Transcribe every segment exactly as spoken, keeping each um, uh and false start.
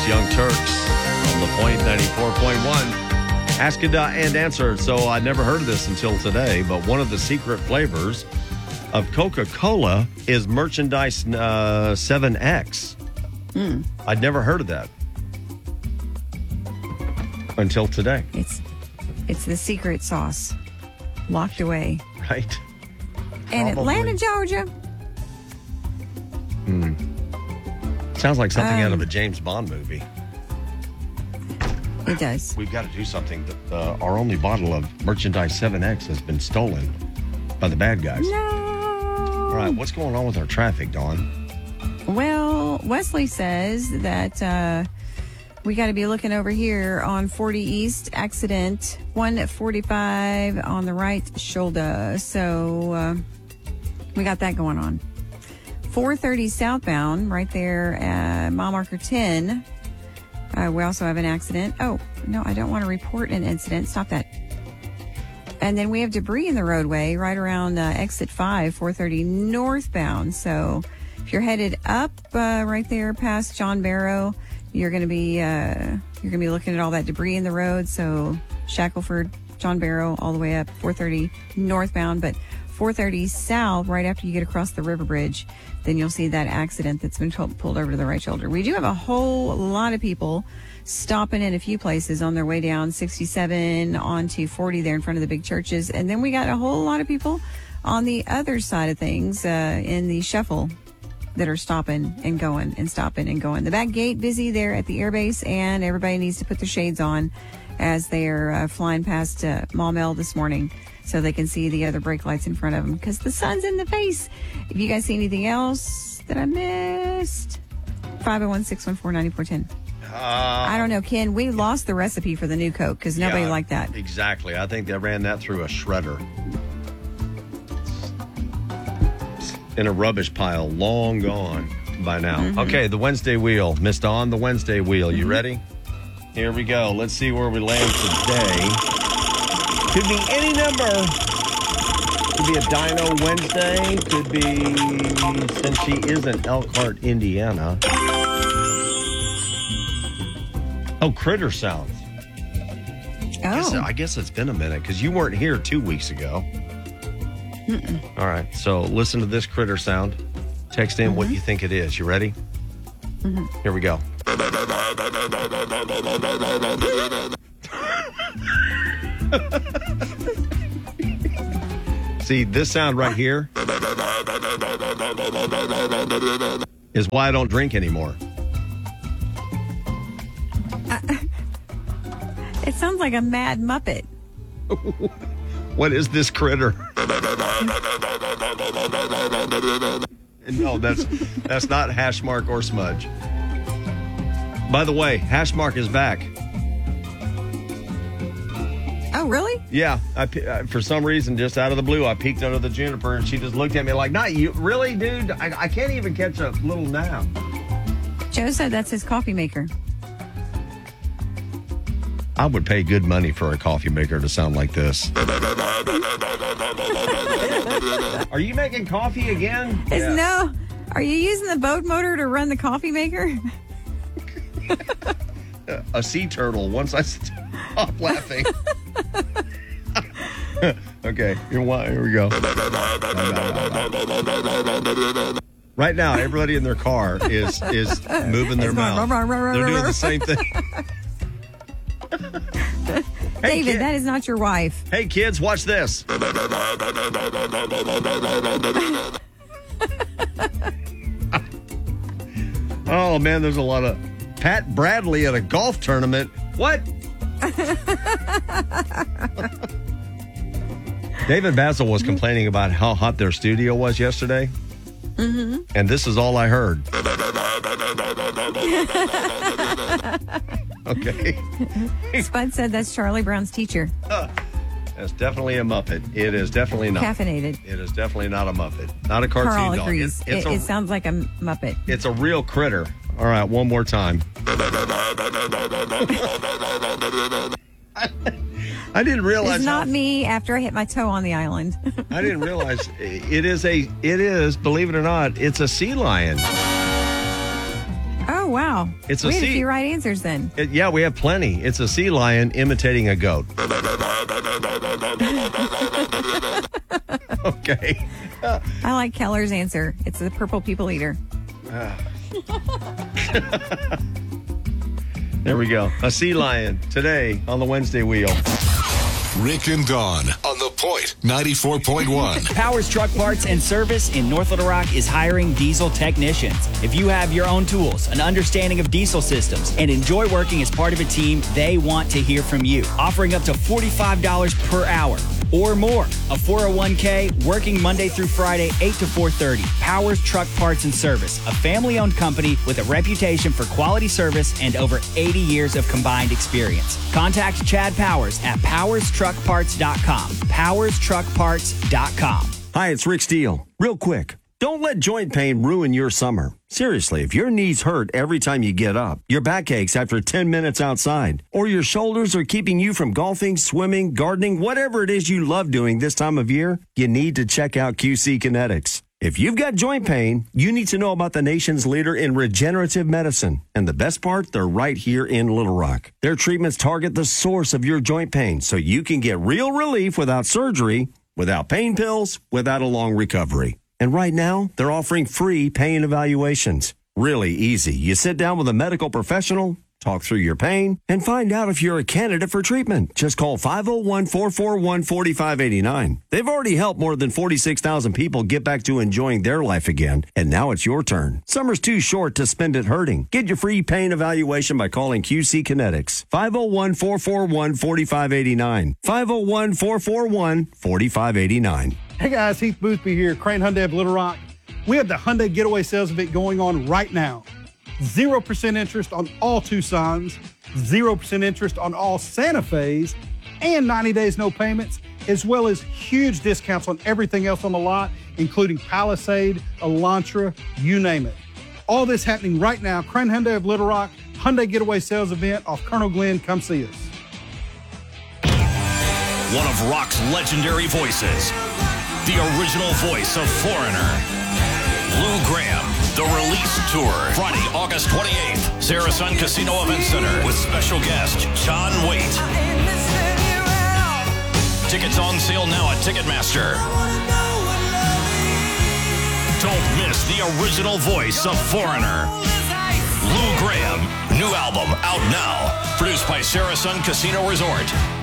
Young Turks on the Point ninety-four point one. Ask and answer. So I never heard of this until today, but one of the secret flavors of Coca-Cola is merchandise uh, seven X. Mm. I'd never heard of that until today. It's it's the secret sauce locked away. Right. In Atlanta, Georgia. Hmm. Sounds like something Um, out of a James Bond movie. It does. We've got to do something. That, uh, our only bottle of merchandise seven X has been stolen by the bad guys. No. All right, what's going on with our traffic, Dawn? Well, Wesley says that uh, we got to be looking over here on forty East, accident one forty-five on the right shoulder. So uh, we got that going on. four thirty southbound, right there at mile marker ten. Uh, we also have an accident. Oh, no, I don't want to report an incident. Stop that. And then we have debris in the roadway right around uh, exit five, four thirty northbound. So if you're headed up uh, right there past John Barrow, you're going to be uh, you're going to be looking at all that debris in the road. So Shackelford, John Barrow, all the way up four thirty northbound, but four thirty south, right after you get across the river bridge, then you'll see that accident that's been to- pulled over to the right shoulder. We do have a whole lot of people stopping in a few places on their way down sixty-seven onto forty there in front of the big churches. And then we got a whole lot of people on the other side of things uh, in the shuffle that are stopping and going and stopping and going. The back gate busy there at the airbase, and everybody needs to put their shades on as they're uh, flying past uh, Maumelle this morning, so they can see the other brake lights in front of them because the sun's in the face. If you guys see anything else that I missed, five oh one, six one four, nine four one oh. Uh, I don't know, Ken. We lost the recipe for the new Coke because nobody yeah, liked that. Exactly. I think they ran that through a shredder. In a rubbish pile, long gone by now. Mm-hmm. Okay, the Wednesday wheel. Miss Dawn, the Wednesday wheel. You mm-hmm. ready? Here we go. Let's see where we land today. Could be any number. Could be a Dino Wednesday. Could be, since she is in Elkhart, Indiana. Oh, critter sounds. Oh. I guess, I guess it's been a minute because you weren't here two weeks ago. Mm-mm. All right, so listen to this critter sound. Text in mm-hmm. what you think it is. You ready? Mm-hmm. Here we go. See, this sound right here is why I don't drink anymore. Uh, it sounds like a mad Muppet. What is this critter? No, that's that's not Hashmark or Smudge. By the way, Hashmark is back. Oh, really? Yeah. I, for some reason, just out of the blue, I peeked under the juniper, and she just looked at me like, not you. Really, dude? I, I can't even catch a little nap. Joe said that's his coffee maker. I would pay good money for a coffee maker to sound like this. Are you making coffee again? It's yeah. No. Are you using the boat motor to run the coffee maker? A sea turtle once I stop laughing. Okay, here, here we go. Right now, everybody in their car is is moving their mouth. They're doing the same thing. Hey, David, kid. that is not your wife. Hey, kids, watch this. Oh, man, there's a lot of Pat Bradley at a golf tournament. What? David Basil was complaining about how hot their studio was yesterday. Mm-hmm. And this is all I heard. Okay. Spud said that's Charlie Brown's teacher. Uh, that's definitely a Muppet. It is definitely not. Caffeinated. It is definitely not a Muppet. Not a cartoon Carl dog. agrees. It, it's it, a, it sounds like a Muppet. It's a real critter. All right, one more time. I didn't realize. It's not how, me after I hit my toe on the island. I didn't realize it is a. It is, believe it or not, it's a sea lion. Oh, wow. It's a we had sea- a few right answers then. It- yeah, we have plenty. It's a sea lion imitating a goat. Okay. I like Keller's answer. It's the purple people eater. There we go. A sea lion today on the Wednesday wheel. Rick and Dawn on The Point ninety-four point one. Powers Truck Parts and Service in North Little Rock is hiring diesel technicians. If you have your own tools, an understanding of diesel systems, and enjoy working as part of a team, they want to hear from you. Offering up to forty-five dollars per hour or more. A four oh one k, working Monday through Friday, eight to four thirty. Powers Truck Parts and Service, a family-owned company with a reputation for quality service and over eighty years of combined experience. Contact Chad Powers at powers truck parts dot com. powers truck parts dot com. Hi, it's Rick Steele. Real quick, don't let joint pain ruin your summer. Seriously, if your knees hurt every time you get up, your back aches after ten minutes outside, or your shoulders are keeping you from golfing, swimming, gardening, whatever it is you love doing this time of year, you need to check out Q C Kinetics. If you've got joint pain, you need to know about the nation's leader in regenerative medicine. And the best part, they're right here in Little Rock. Their treatments target the source of your joint pain so you can get real relief without surgery, without pain pills, without a long recovery. And right now, they're offering free pain evaluations. Really easy. You sit down with a medical professional, talk through your pain, and find out if you're a candidate for treatment. Just call five oh one, four four one, four five eight nine. They've already helped more than forty-six thousand people get back to enjoying their life again, and now it's your turn. Summer's too short to spend it hurting. Get your free pain evaluation by calling Q C Kinetics. five oh one, four four one, four five eight nine. five oh one, four four one, four five eight nine. Hey guys, Heath Boothby here, Crane Hyundai of Little Rock. We have the Hyundai Getaway Sales Event going on right now. zero percent interest on all Tucsons, zero percent interest on all Santa Fe's, and ninety days no payments, as well as huge discounts on everything else on the lot, including Palisade, Elantra, you name it. All this happening right now. Crane Hyundai of Little Rock, Hyundai Getaway Sales Event off Colonel Glenn. Come see us. One of rock's legendary voices, the original voice of Foreigner, Lou Graham. The Release Tour, Friday, August twenty-eighth, Saracen Casino Event Center, with special guest John Waite. Tickets on sale now at Ticketmaster. Don't miss the original voice of Foreigner, Lou Graham. New album out now. Produced by Saracen Casino Resort.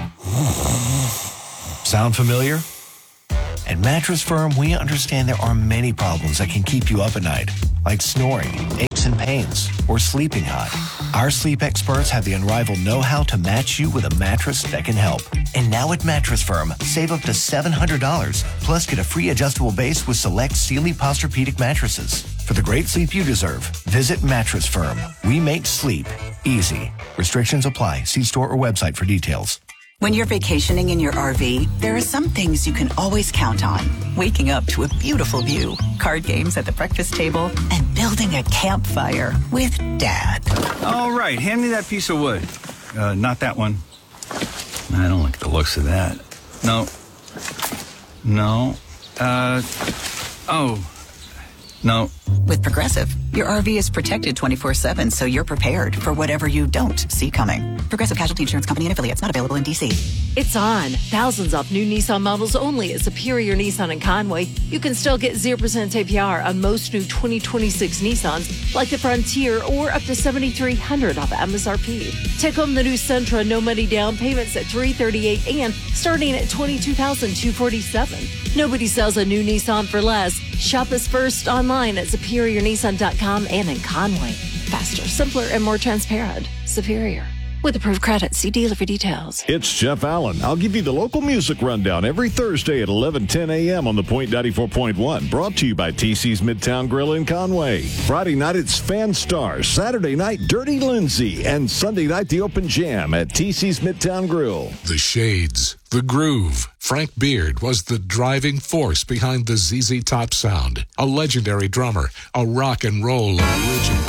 Sound familiar? At Mattress Firm, we understand there are many problems that can keep you up at night, like snoring, aches and pains, or sleeping hot. Our sleep experts have the unrivaled know-how to match you with a mattress that can help. And now at Mattress Firm, save up to seven hundred dollars, plus get a free adjustable base with select Sealy Posturepedic mattresses. For the great sleep you deserve, visit Mattress Firm. We make sleep easy. Restrictions apply. See store or website for details. When you're vacationing in your R V, there are some things you can always count on. Waking up to a beautiful view, card games at the breakfast table, and building a campfire with Dad. All right, hand me that piece of wood. Uh, not that one. I don't like the looks of that. No. No. Uh, oh. No. With Progressive, your R V is protected twenty-four seven, so you're prepared for whatever you don't see coming. Progressive Casualty Insurance Company and affiliates, not available in D C. It's on. Thousands of new Nissan models only at Superior Nissan in Conway. You can still get zero percent A P R on most new twenty twenty-six Nissans, like the Frontier, or up to seven thousand three hundred dollars off M S R P. Take home the new Sentra, no money down, payments at three hundred thirty-eight dollars and starting at twenty-two thousand two hundred forty-seven dollars. Nobody sells a new Nissan for less. Shop us first online at superior nissan dot com and in Conway. Faster, simpler, and more transparent. Superior. With approved credit, see dealer for details. It's Jeff Allen. I'll give you the local music rundown every Thursday at eleven ten a.m. on the Point ninety-four point one. Brought to you by T C's Midtown Grill in Conway. Friday night, it's Fan Stars. Saturday night, Dirty Lindsay. And Sunday night, the Open Jam at T C's Midtown Grill. The Shades, the groove. Frank Beard was the driving force behind the Z Z Top sound. A legendary drummer, a rock and roll original.